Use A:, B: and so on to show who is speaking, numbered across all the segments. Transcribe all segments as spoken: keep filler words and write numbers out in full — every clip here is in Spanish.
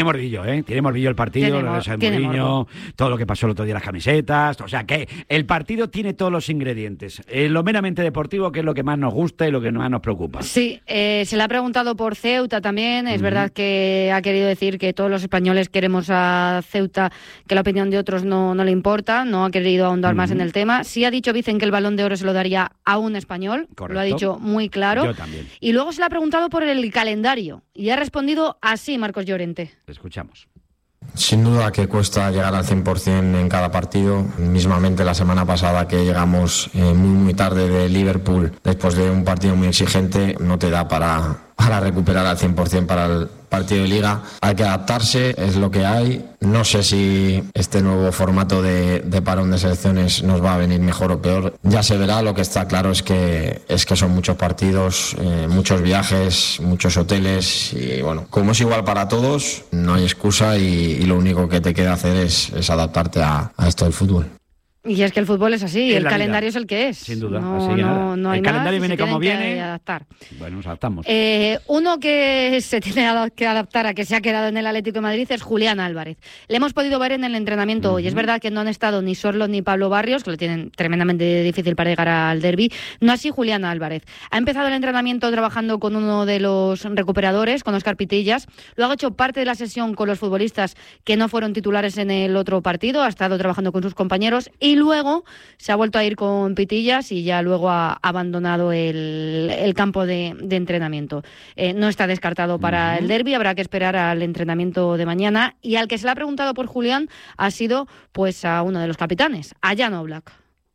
A: Tiene morbillo, ¿eh? Tiene morbillo el partido,
B: tiene,
A: lo de San Mourinho, todo lo que pasó el otro día, las camisetas. O sea, que el partido tiene todos los ingredientes. Eh, lo meramente deportivo, que es lo que más nos gusta y lo que más nos preocupa.
B: Sí, eh, se le ha preguntado por Ceuta también. Es uh-huh. verdad que ha querido decir que todos los españoles queremos a Ceuta, que la opinión de otros no, no le importa. No ha querido ahondar uh-huh. más en el tema. Sí ha dicho Vicen que el Balón de Oro se lo daría a un español.
A: Correcto.
B: Lo ha dicho muy claro.
A: Yo también.
B: Y luego se le ha preguntado por el calendario. Y ha respondido así Marcos Llorente.
A: Escuchamos.
C: Sin duda que cuesta llegar al cien por ciento en cada partido. Mismamente la semana pasada que llegamos eh, muy muy tarde de Liverpool, después de un partido muy exigente, no te da para, para recuperar al cien por ciento para el partido de Liga. Hay que adaptarse, es lo que hay. No sé si este nuevo formato de, de parón de selecciones nos va a venir mejor o peor. Ya se verá. Lo que está claro es que, es que son muchos partidos, eh, muchos viajes, muchos hoteles y bueno, como es igual para todos, no hay excusa y, y lo único que te queda hacer es, es adaptarte a, a esto del fútbol.
B: Y es que el fútbol es así,
A: es
B: el calendario
A: vida.
B: Es el que es.
A: Sin duda,
B: no,
A: así que
B: no,
A: nada.
B: no hay
A: el calendario
B: más,
A: viene como viene.
B: Que adaptar.
A: Bueno, nos adaptamos.
B: Eh, uno que se tiene que adaptar a que se ha quedado en el Atlético de Madrid es Julián Álvarez. Le hemos podido ver en el entrenamiento uh-huh. hoy. Es verdad que no han estado ni Sorlo ni Pablo Barrios, que lo tienen tremendamente difícil para llegar al derbi. No así Julián Álvarez. Ha empezado el entrenamiento trabajando con uno de los recuperadores, con Óscar Pitillas. Luego ha hecho parte de la sesión con los futbolistas que no fueron titulares en el otro partido. Ha estado trabajando con sus compañeros y luego se ha vuelto a ir con Pitillas y ya luego ha abandonado el, el campo de, de entrenamiento. Eh, no está descartado para uh-huh. el derbi, habrá que esperar al entrenamiento de mañana. Y al que se le ha preguntado por Julián ha sido pues a uno de los capitanes, a Jan Oblak.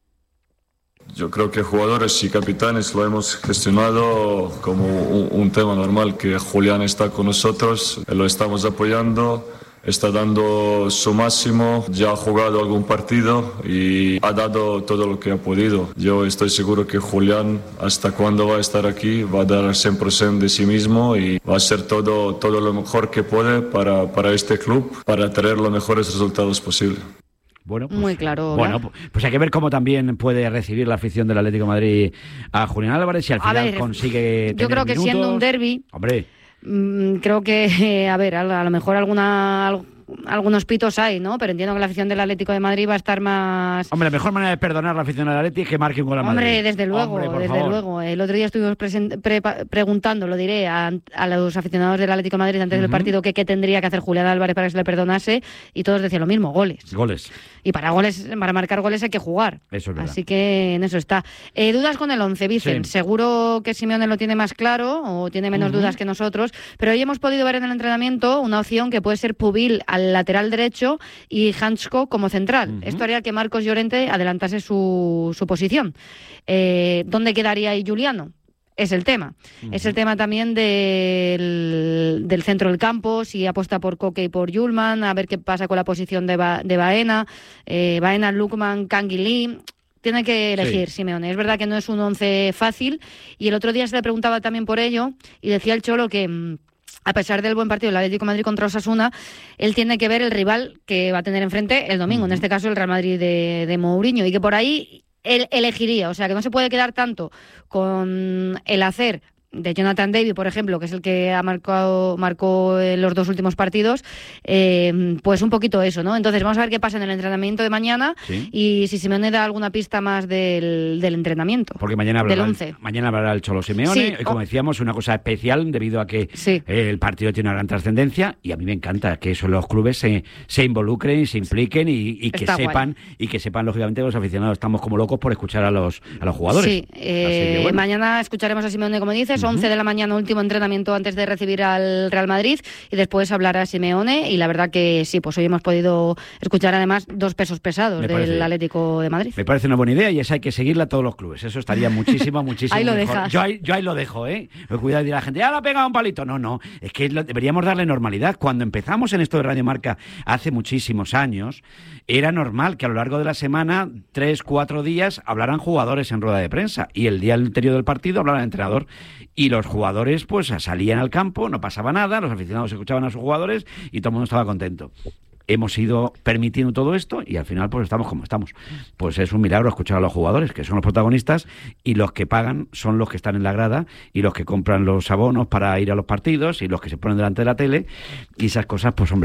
D: Yo creo que jugadores y capitanes lo hemos gestionado como un, un tema normal, que Julián está con nosotros, lo estamos apoyando. Está dando su máximo, ya ha jugado algún partido y ha dado todo lo que ha podido. Yo estoy seguro que Julián, hasta cuando va a estar aquí, va a dar el cien por ciento de sí mismo y va a hacer todo, todo lo mejor que puede para, para este club, para tener los mejores resultados posibles.
A: Bueno, pues,
B: muy claro.
A: Bueno, pues, pues hay que ver cómo también puede recibir la afición del Atlético de Madrid a Julián Álvarez, si al final ver, consigue tener
B: yo creo que
A: minutos.
B: Siendo un derbi...
A: Hombre...
B: Creo que, a ver, a lo mejor alguna algunos pitos hay, ¿no? Pero entiendo que la afición del Atlético de Madrid va a estar más...
A: Hombre, la mejor manera de perdonar a la afición del Atlético es que marque un gol a Madrid.
B: Hombre, desde luego,
A: Hombre,
B: desde
A: favor.
B: luego. El otro día estuvimos present- pre- preguntando, lo diré, a, a los aficionados del Atlético de Madrid antes uh-huh. del partido que qué tendría que hacer Julián Álvarez para que se le perdonase y todos decían lo mismo, goles.
A: Goles.
B: Y para goles, para marcar goles hay que jugar.
A: Eso es verdad.
B: Así que en eso está. Eh, ¿Dudas con el once, Vicen?
A: Sí.
B: Seguro que Simeone lo tiene más claro o tiene menos uh-huh. dudas que nosotros, pero hoy hemos podido ver en el entrenamiento una opción que puede ser Pubil al lateral derecho y Hansko como central. Uh-huh. Esto haría que Marcos Llorente adelantase su, su posición. Eh, ¿Dónde quedaría ahí Juliano? Es el tema. Uh-huh. Es el tema también del, del centro del campo, si apuesta por Koke y por Yulman, a ver qué pasa con la posición de, ba, de Baena, eh, Baena, Lukman, Canguilí. Tiene que elegir sí. Simeone. Es verdad que no es un once fácil y el otro día se le preguntaba también por ello y decía el Cholo que... a pesar del buen partido del Atlético de Madrid contra Osasuna, él tiene que ver el rival que va a tener enfrente el domingo, uh-huh. en este caso el Real Madrid de, de Mourinho, y que por ahí él elegiría, o sea que no se puede quedar tanto con el hacer de Jonathan David, por ejemplo, que es el que ha marcado marcó en los dos últimos partidos, eh, pues un poquito eso, ¿no? Entonces vamos a ver qué pasa en el entrenamiento de mañana ¿sí? y si Simeone da alguna pista más del, del entrenamiento.
A: Porque mañana hablará,
B: del once.
A: Mañana hablará el Cholo Simeone, sí. y como decíamos, una cosa especial debido a que
B: sí.
A: el partido tiene una gran trascendencia y a mí me encanta que eso los clubes se, se involucren, se impliquen y, y que
B: Está
A: sepan
B: guay.
A: y que sepan lógicamente los aficionados estamos como locos por escuchar a los a los jugadores.
B: Sí, eh, bueno. Mañana escucharemos a Simeone, como dices, uh-huh. once de la mañana, último entrenamiento antes de recibir al Real Madrid y después hablará Simeone y la verdad que sí, pues hoy hemos podido escuchar además dos pesos pesados me del parece, Atlético de Madrid.
A: Me parece una buena idea y esa hay que seguirla a todos los clubes, eso estaría muchísimo, muchísimo
B: ahí lo
A: mejor.
B: dejas.
A: Yo ahí, yo ahí lo dejo, ¿eh? Cuidado de la gente, ya lo ha pegado un palito. No, no, es que lo, deberíamos darle normalidad. Cuando empezamos en esto de Radio Marca hace muchísimos años, era normal que a lo largo de la semana, tres, cuatro días, hablaran jugadores en rueda de prensa y el día anterior del partido hablaran el entrenador y los jugadores pues salían al campo, no pasaba nada, los aficionados escuchaban a sus jugadores y todo el mundo estaba contento. hemos ido permitiendo todo esto y al final pues estamos como estamos. Pues es un milagro escuchar a los jugadores, que son los protagonistas, y los que pagan son los que están en la grada y los que compran los abonos para ir a los partidos y los que se ponen delante de la tele, y esas cosas pues hombre,